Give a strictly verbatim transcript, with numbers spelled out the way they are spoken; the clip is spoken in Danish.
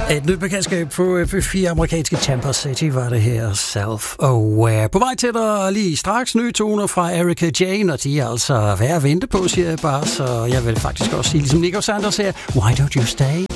Et nyt bekendtskab på F fire amerikanske Tampa City var det her Self-Aware. På vej til dig lige straks nye toner fra Erika Jane, og de er altså værd at vente på, siger jeg bare. Så jeg vil faktisk også sige, ligesom Nico Sanders her, Why Don't You Stay?